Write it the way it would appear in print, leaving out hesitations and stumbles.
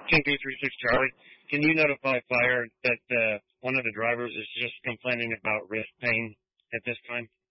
King 236 Charlie, can you notify fire that one of the drivers is just complaining about wrist pain at this time?